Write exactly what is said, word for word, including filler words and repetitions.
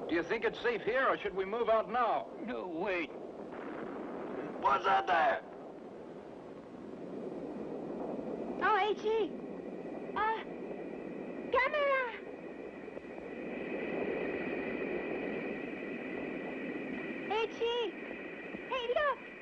Do you think it's safe here, or should we move out now? No, wait. What's that there? Oh, H E. Uh, camera! H E! Hey, look!